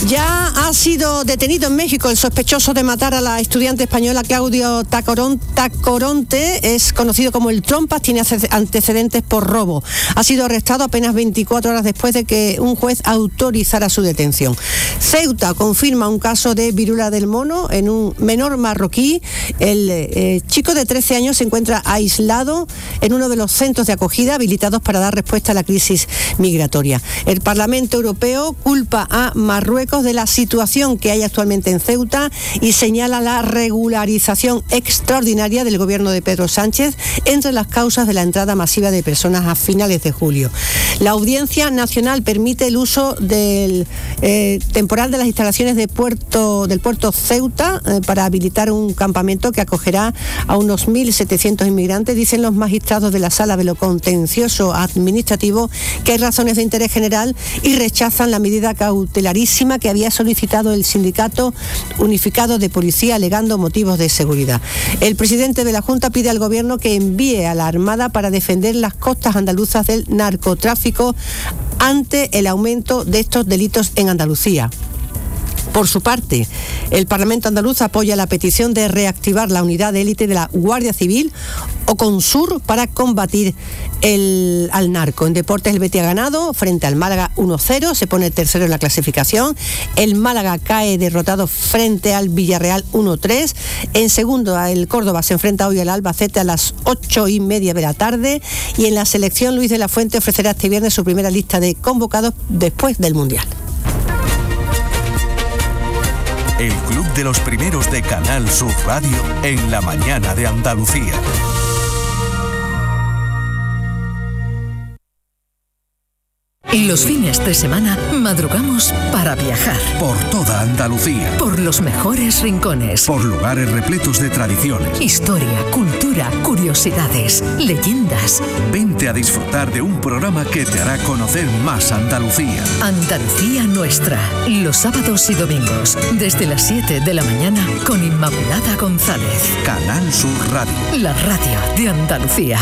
Ya ha sido detenido en México el sospechoso de matar a la estudiante española Claudio Tacoronte, es conocido como el Trompas, tiene antecedentes por robo. Ha sido arrestado apenas 24 horas después de que un juez autorizara su detención. Ceuta confirma un caso de viruela del mono en un menor marroquí. El chico de 13 años se encuentra aislado en uno de los centros de acogida habilitados para dar respuesta a la crisis migratoria. El Parlamento Europeo culpa a Marruecos de la situación que hay actualmente en Ceuta y señala la regularización extraordinaria del gobierno de Pedro Sánchez entre las causas de la entrada masiva de personas a finales de julio. La Audiencia Nacional permite el uso del temporal de las instalaciones del puerto Ceuta para habilitar un campamento que acogerá a unos 1.700 inmigrantes. Dicen los magistrados de la Sala de lo Contencioso Administrativo que hay razones de interés general y rechazan la medida cautelarísima que había solicitado el Sindicato Unificado de Policía alegando motivos de seguridad. El presidente de la Junta pide al Gobierno que envíe a la Armada para defender las costas andaluzas del narcotráfico ante el aumento de estos delitos en Andalucía. Por su parte, el Parlamento andaluz apoya la petición de reactivar la unidad de élite de la Guardia Civil o Consur para combatir al narco. En deportes, el Betis ha ganado frente al Málaga 1-0, se pone tercero en la clasificación. El Málaga cae derrotado frente al Villarreal 1-3. En segundo, el Córdoba se enfrenta hoy al Albacete a las 8:30 de la tarde. Y en la selección, Luis de la Fuente ofrecerá este viernes su primera lista de convocados después del Mundial. El Club de los Primeros de Canal Sur Radio en la mañana de Andalucía. Los fines de semana madrugamos para viajar. Por toda Andalucía. Por los mejores rincones. Por lugares repletos de tradiciones. Historia, cultura, curiosidades, leyendas. Vente a disfrutar de un programa que te hará conocer más Andalucía. Andalucía Nuestra. Los sábados y domingos, desde las 7 de la mañana, con Inmaculada González. Canal Sur Radio. La radio de Andalucía.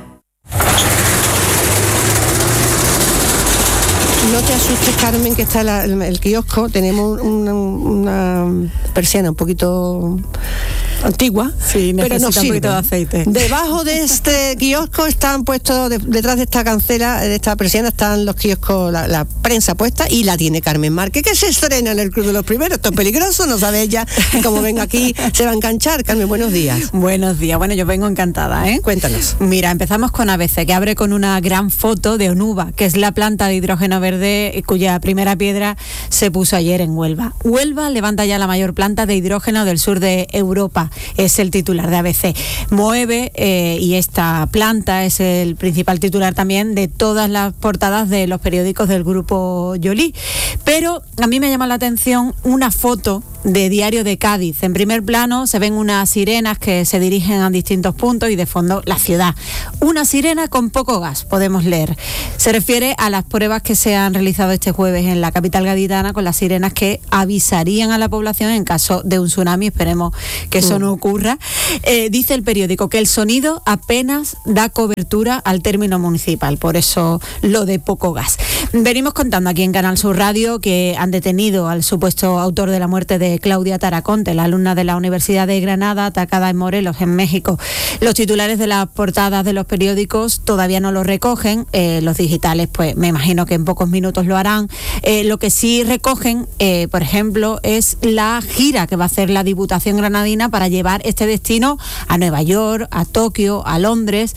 No te asustes, Carmen, que está el kiosco. Tenemos una persiana un poquito antigua, sí, pero no sirve. Un poquito de aceite. Debajo de este kiosco están puestos, detrás de esta cancela, de esta persiana, están los kioscos, la prensa puesta, y la tiene Carmen Márquez, que se estrena en el Club de los Primeros. Esto es peligroso, no sabe ella, y como venga aquí se va a enganchar. Carmen, buenos días. Buenos días, bueno, yo vengo encantada, ¿eh? Cuéntanos. Mira, empezamos con ABC, que abre con una gran foto de Onuba, que es la planta de hidrógeno verde cuya primera piedra se puso ayer en Huelva. Huelva levanta ya la mayor planta de hidrógeno del sur de Europa, es el titular de ABC. Mueve, y esta planta es el principal titular también de todas las portadas de los periódicos del grupo Yolí. Pero a mí me llama la atención una foto de Diario de Cádiz. En primer plano se ven unas sirenas que se dirigen a distintos puntos y de fondo la ciudad. Una sirena con poco gas, podemos leer. Se refiere a las pruebas que se han realizado este jueves en la capital gaditana con las sirenas que avisarían a la población en caso de un tsunami. Esperemos que eso no ocurra. Dice el periódico que el sonido apenas da cobertura al término municipal, por eso lo de poco gas. Venimos contando aquí en Canal Sur Radio que han detenido al supuesto autor de la muerte de Claudia Tacoronte, la alumna de la Universidad de Granada, atacada en Morelos, en México. Los titulares de las portadas de los periódicos todavía no lo recogen, los digitales pues me imagino que en pocos minutos lo harán. Lo que sí recogen, por ejemplo, es la gira que va a hacer la Diputación granadina para llevar este destino a Nueva York, a Tokio, a Londres.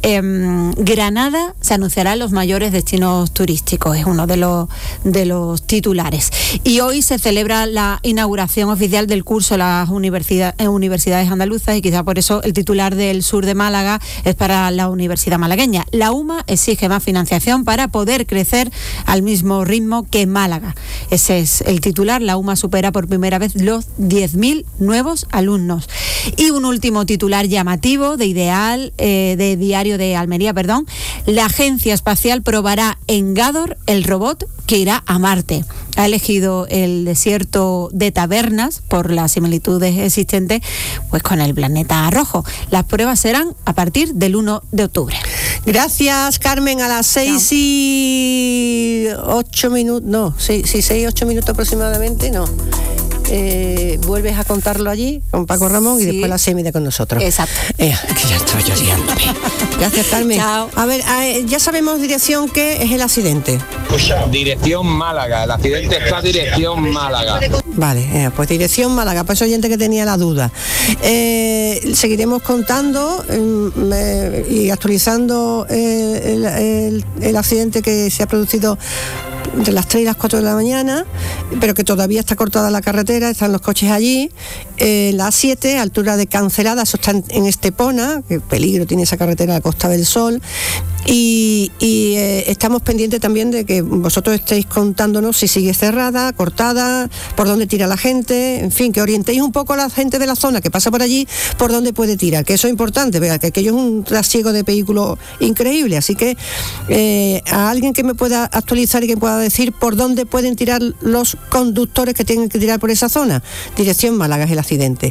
Granada se anunciará en los mayores destinos turísticos, es uno de los titulares. Y hoy se celebra la inauguración oficial del curso de las universidades andaluzas, y quizá por eso el titular del sur de Málaga es para la Universidad Malagueña. La UMA exige más financiación para poder crecer al mismo ritmo que Málaga. Ese es el titular. La UMA supera por primera vez los 10.000 nuevos alumnos. Y un último titular llamativo de Diario de Almería, la Agencia Espacial probará Engador, el robot que irá a Marte. Ha elegido el desierto de Tabernas por las similitudes existentes pues con el planeta rojo. Las pruebas serán a partir del 1 de octubre. Gracias, Carmen. A las 6 y 8 minutos, no, 6 y 8 minutos aproximadamente, no. Vuelves a contarlo allí con Paco Ramón y después la semida con nosotros. Exacto. Que ya estoy yo liándome. Gracias, Carmen. Chao. A ver, ya sabemos dirección que es el accidente. Dirección Málaga, el accidente está dirección Málaga. Vale, pues dirección Málaga, pues oyente que tenía la duda. Seguiremos contando y actualizando el accidente que se ha producido entre las 3 y las 4 de la mañana, pero que todavía está cortada la carretera, están los coches allí. La A7, altura de Cancelada, eso está en Estepona, que peligro tiene esa carretera a la Costa del Sol. Y estamos pendientes también de que vosotros estéis contándonos si sigue cerrada, cortada, por dónde tira la gente, en fin, que orientéis un poco a la gente de la zona que pasa por allí, por dónde puede tirar, que eso es importante, ¿verdad? Que aquello es un trasiego de vehículos increíble, así que a alguien que me pueda actualizar y que pueda decir por dónde pueden tirar los conductores que tienen que tirar por esa zona. Dirección Málaga es el accidente.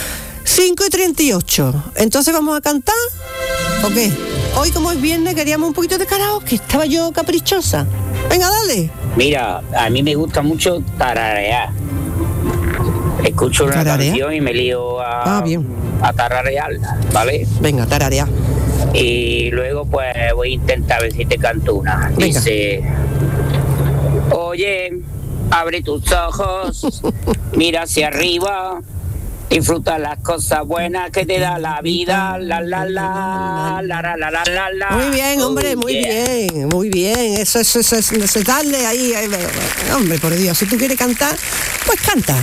5:38. Entonces vamos a cantar, ¿o qué? Hoy, como es viernes, queríamos un poquito de karaoke. Estaba yo caprichosa. Venga, dale. Mira, a mí me gusta mucho tararear. Escucho una canción y me lío a tararearla, ¿vale? Venga, tararear. Y luego pues voy a intentar ver si te canto una. Venga. Dice: oye, abre tus ojos, mira hacia arriba, disfruta las cosas buenas que te da la vida, la la la, la la la la la la. Muy bien, hombre, muy bien, muy bien. Eso es darle ahí. Hombre, por Dios, si tú quieres cantar, pues canta.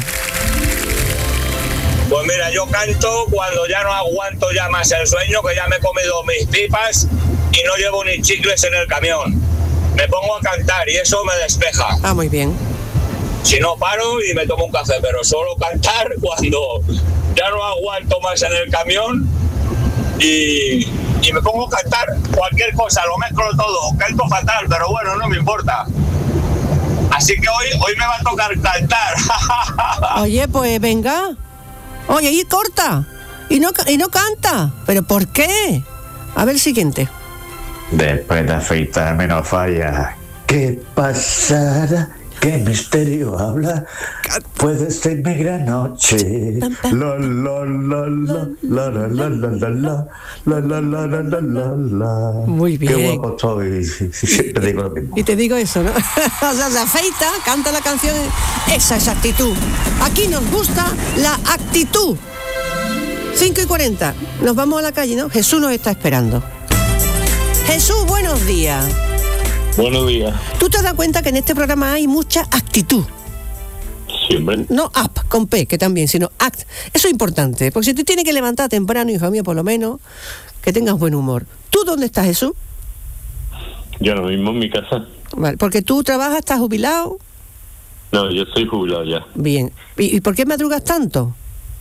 Pues mira, yo canto cuando ya no aguanto ya más el sueño, que ya me he comido mis pipas y no llevo ni chicles en el camión. Me pongo a cantar y eso me despeja. Ah, muy bien. Si no, paro y me tomo un café, pero solo cantar cuando ya no aguanto más en el camión y me pongo a cantar cualquier cosa, lo mezclo todo, canto fatal, pero bueno, no me importa. Así que hoy me va a tocar cantar. Oye, pues venga. Oye, y corta. Y no canta. ¿Pero por qué? A ver el siguiente. Después de afeitarme no falla. ¿Qué pasará? ¿Qué misterio habla? Puede ser mi gran noche. La la la la la la la la la la la la la la la. Muy bien. Qué guapo estoy. Siempre digo lo mismo. Y te digo eso, ¿no? O sea, se afeita, canta la canción. Esa es actitud. Aquí nos gusta la actitud. 5:40. Nos vamos a la calle, ¿no? Jesús nos está esperando. Jesús, buenos días. Buenos días. ¿Tú te das cuenta que en este programa hay mucha actitud? Siempre. No app con P, que también, sino act. Eso es importante, porque si te tienes que levantar temprano, hijo mío, por lo menos, que tengas buen humor. ¿Tú dónde estás, Jesús? Yo ahora mismo en mi casa. Vale, porque tú trabajas, estás jubilado. No, yo estoy jubilado ya. Bien. ¿Y por qué madrugas tanto?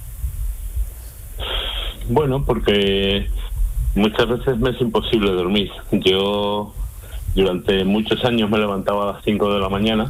Bueno, porque muchas veces me es imposible dormir. Yo durante muchos años me levantaba a las 5 de la mañana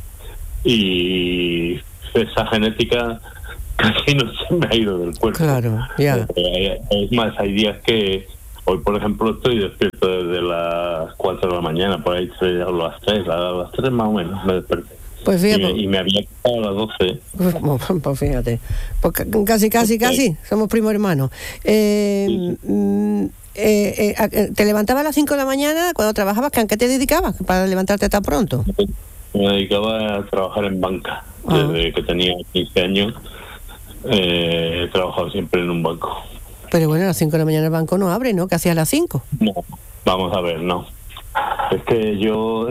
y esa genética casi no se me ha ido del cuerpo. Claro, ya. Es más, hay días que hoy, por ejemplo, estoy despierto desde las 4 de la mañana, por ahí a las 3 más o menos me desperté. Pues fíjate. Y me había quedado a las 12. Pues fíjate. Pues casi. Somos primos hermanos. ¿Te levantabas a las 5 de la mañana cuando trabajabas? ¿A qué te dedicabas para levantarte tan pronto? Me dedicaba a trabajar en banca. Desde que tenía 15 años he trabajado siempre en un banco. Pero bueno, a las 5 de la mañana el banco no abre, ¿no? ¿Qué hacías a las 5? No, vamos a ver, no. Es que yo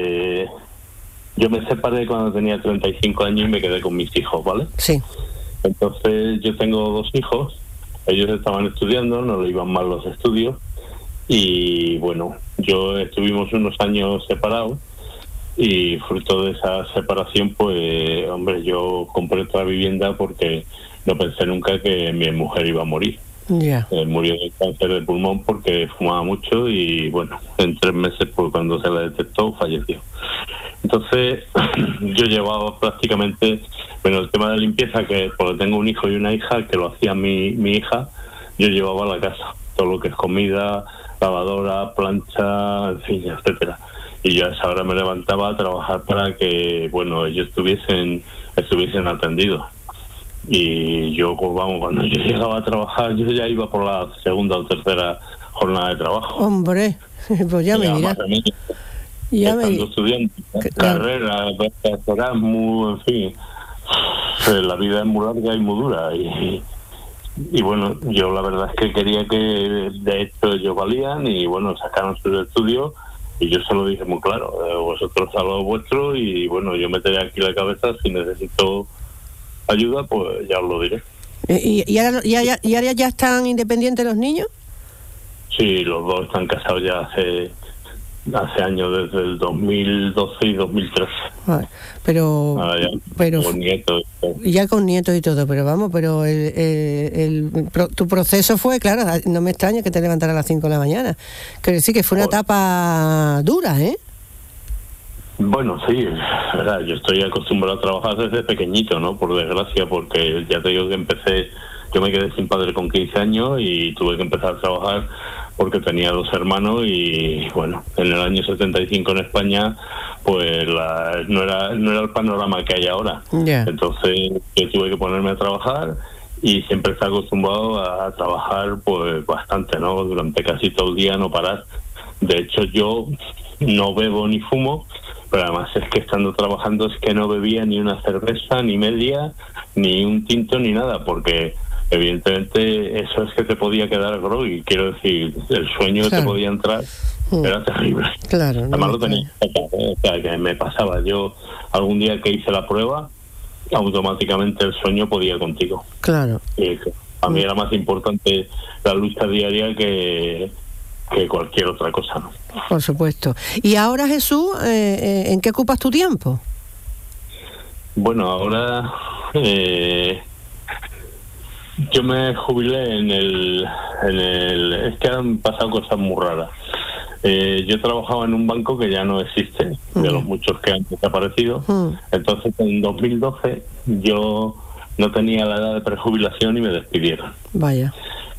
me separé cuando tenía 35 años y me quedé con mis hijos, ¿vale? Sí. Entonces yo tengo 2 hijos, ellos estaban estudiando, no le iban mal los estudios y bueno, estuvimos unos años separados y fruto de esa separación, pues hombre, yo compré otra vivienda porque no pensé nunca que mi mujer iba a morir. Murió de cáncer de pulmón porque fumaba mucho y bueno, en 3 meses pues cuando se le detectó falleció. Entonces yo llevaba prácticamente, bueno, el tema de limpieza, que porque tengo un hijo y una hija que lo hacía mi hija, yo llevaba a la casa todo lo que es comida, lavadora, plancha, en fin, etcétera. Y yo a esa hora me levantaba a trabajar para que, bueno, ellos estuviesen atendidos. Y yo, pues vamos, cuando yo llegaba a trabajar, yo ya iba por la segunda o tercera jornada de trabajo. Hombre, pues ya me dirás. Estando estudiando, carrera, Erasmus, en fin, la vida es muy larga y muy dura. Y bueno, yo la verdad es que quería que de hecho ellos valían y bueno, sacaron sus estudios y yo se lo dije muy claro, vosotros a lo vuestro y bueno, yo meteré aquí la cabeza, si necesito ayuda pues ya os lo diré. ¿Y ahora ya están independientes los niños? Sí, los dos están casados ya hace años, desde el 2012 y 2013. Pero con nietos. Ya con nietos y todo, pero vamos, pero tu proceso fue, claro, no me extraña que te levantara a las 5 de la mañana. Quiero decir que fue una etapa dura, ¿eh? Bueno, sí, verdad, yo estoy acostumbrado a trabajar desde pequeñito, ¿no? Por desgracia, porque ya te digo que yo me quedé sin padre con 15 años y tuve que empezar a trabajar porque tenía 2 hermanos y bueno, en el año 75 en España pues no era el panorama que hay ahora. Entonces yo tuve que ponerme a trabajar y siempre estaba acostumbrado a trabajar pues bastante, ¿no? Durante casi todo el día no parar. De hecho yo no bebo ni fumo, pero además es que estando trabajando es que no bebía ni una cerveza, ni media, ni un tinto, ni nada, porque evidentemente eso es que te podía quedar groggy, quiero decir, el sueño que te podía entrar era terrible. Claro. Además lo tenía, o sea, que me pasaba. Yo algún día que hice la prueba, automáticamente el sueño podía contigo. Claro. Y a mí era más importante la lucha diaria que cualquier otra cosa, ¿no? Por supuesto. Y ahora, Jesús, ¿en qué ocupas tu tiempo? Bueno, ahora yo me jubilé es que han pasado cosas muy raras. Yo trabajaba en un banco que ya no existe, de los muchos que han desaparecido. Entonces, en 2012 yo no tenía la edad de prejubilación y me despidieron. Vaya.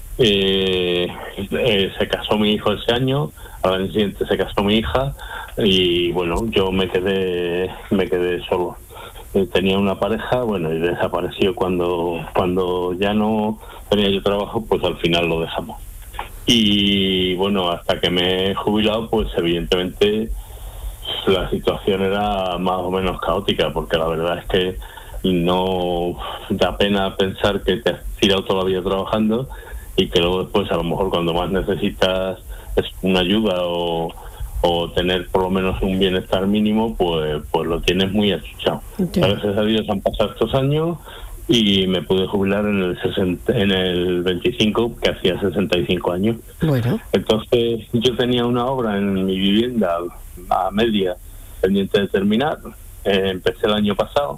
Se casó mi hijo ese año, al año siguiente se casó mi hija y bueno, yo me quedé solo. Tenía una pareja, bueno, y desapareció cuando ya no tenía yo trabajo, pues al final lo dejamos. Y bueno, hasta que me he jubilado, pues evidentemente la situación era más o menos caótica, porque la verdad es que no da pena pensar que te has tirado toda la vida trabajando y que luego después a lo mejor cuando más necesitas es una ayuda o tener por lo menos un bienestar mínimo, pues lo tienes muy achuchado. Gracias a Dios han pasado estos años y me pude jubilar en el 25, que hacía 65 años. Bueno. Entonces yo tenía una obra en mi vivienda a media pendiente de terminar. Empecé el año pasado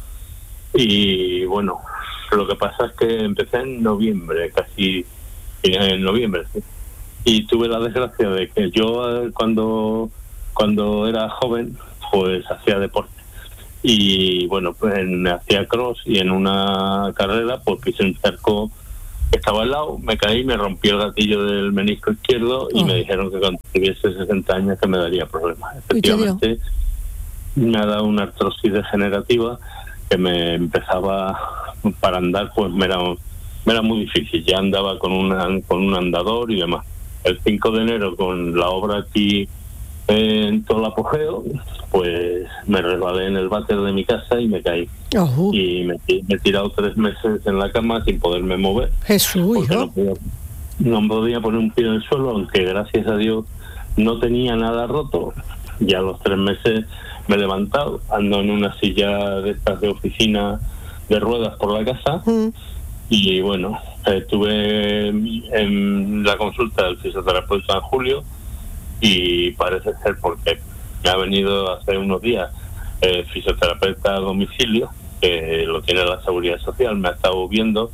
y bueno, lo que pasa es que empecé en noviembre, casi en noviembre, sí. Y tuve la desgracia de que yo cuando era joven pues hacía deporte y bueno, pues hacía cross y en una carrera pues pisé un charco que estaba al lado, me caí, me rompí el gatillo del menisco izquierdo y me dijeron que cuando tuviese 60 años que me daría problemas. Efectivamente me ha dado una artrosis degenerativa que me empezaba, para andar pues me era muy difícil, ya andaba con un andador y demás. El 5 de enero, con la obra aquí en todo el apogeo, pues me resbalé en el váter de mi casa y me caí. Y me he tirado 3 meses en la cama sin poderme mover. Jesús, no podía poner un pie en el suelo, aunque gracias a Dios no tenía nada roto. Ya a los 3 meses me he levantado, ando en una silla de estas de oficina de ruedas por la casa. Y bueno, estuve en la consulta del fisioterapeuta en julio y parece ser, porque me ha venido hace unos días fisioterapeuta a domicilio, que lo tiene la Seguridad Social, me ha estado viendo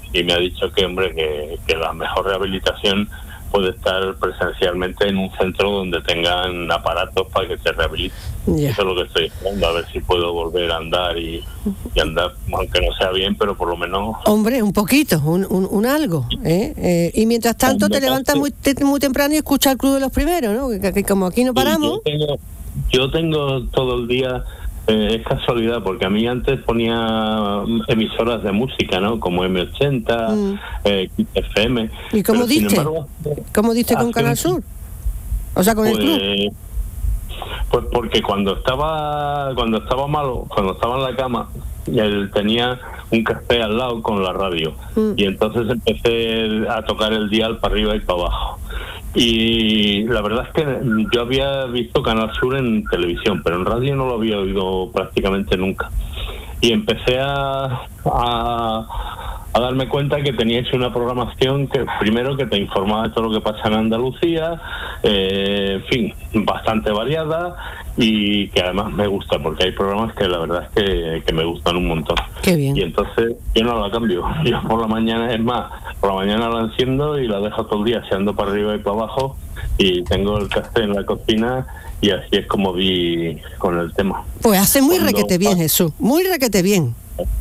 y me ha dicho que, hombre, que la mejor rehabilitación puede estar presencialmente en un centro donde tengan aparatos para que se rehabiliten. Yeah. Eso es lo que estoy esperando, a ver si puedo volver a andar y andar, aunque no sea bien, pero por lo menos... Hombre, un poquito, un algo, ¿eh? Y mientras tanto te levantas muy temprano y escuchas el Club de los Primeros, ¿no? Que como aquí no paramos... Yo tengo todo el día... es casualidad, porque a mí antes ponía emisoras de música, ¿no? Como M80, FM. ¿Y cómo diste? ¿Cómo diste con Canal Sur? O sea, con el club. Pues porque cuando estaba malo, cuando estaba en la cama, él tenía un café al lado con la radio. Y entonces empecé a tocar el dial para arriba y para abajo. Y la verdad es que yo había visto Canal Sur en televisión, pero en radio no lo había oído prácticamente nunca. Y empecé a darme cuenta que teníais una programación que primero que te informaba de todo lo que pasa en Andalucía, en fin, bastante variada, y que además me gusta, porque hay programas que la verdad es que me gustan un montón. Qué bien. Y entonces yo no la cambio. Yo por la mañana, es más, por la mañana la enciendo y la dejo todo el día, se ando para arriba y para abajo, y tengo el café en la cocina, y así es como vi con el tema. Pues hace muy requete bien, Jesús, muy requete bien.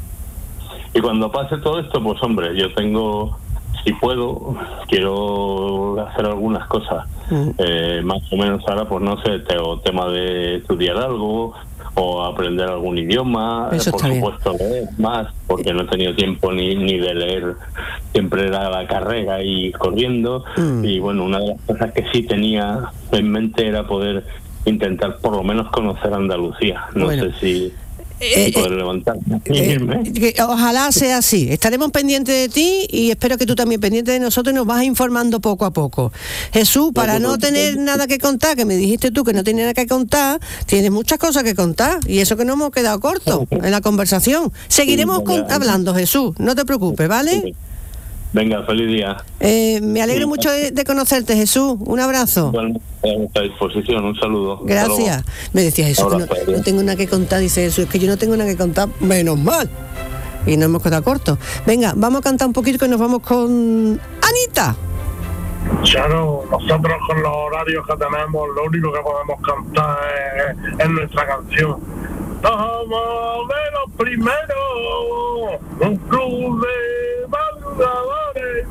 Y cuando pase todo esto, pues hombre, yo tengo, si puedo, quiero hacer algunas cosas. Más o menos ahora, pues no sé, tengo tema de estudiar algo o aprender algún idioma. Eso por supuesto, leer más, porque no he tenido tiempo ni de leer. Siempre era la carrera y corriendo. Y bueno, una de las cosas que sí tenía en mente era poder intentar por lo menos conocer Andalucía. No sé si... poder levantarme y irme. Ojalá sea así. Estaremos pendientes de ti y espero que tú también pendiente de nosotros y nos vas informando poco a poco. Jesús, para no tener nada que contar, que me dijiste tú que no tienes nada que contar, tienes muchas cosas que contar y eso que no hemos quedado cortos en la conversación. Seguiremos hablando, Jesús, no te preocupes, ¿vale? Venga, feliz día. Me alegro mucho de conocerte, Jesús. Un abrazo. Bueno, a disposición, un saludo. Gracias. Me decía Jesús, que no tengo nada que contar. Dice Jesús, es que yo no tengo nada que contar, menos mal. Y nos hemos quedado cortos. Venga, vamos a cantar un poquito que nos vamos con Anita. Claro, nosotros con los horarios que tenemos, lo único que podemos cantar es nuestra canción. Somos de los primeros, un club de madrugadores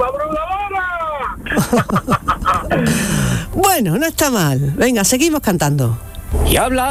y madrugadoras. Bueno, no está mal. Venga, seguimos cantando. Y habla